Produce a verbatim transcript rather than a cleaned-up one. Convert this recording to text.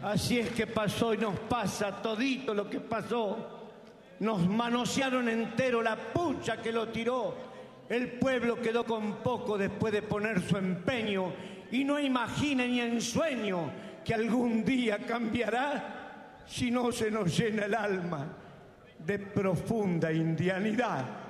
Así es que pasó y nos pasa todito lo que pasó. Nos manosearon entero la pucha que lo tiró. El pueblo quedó con poco después de poner su empeño y no imagina ni en sueño que algún día cambiará si no se nos llena el alma de profunda indianidad.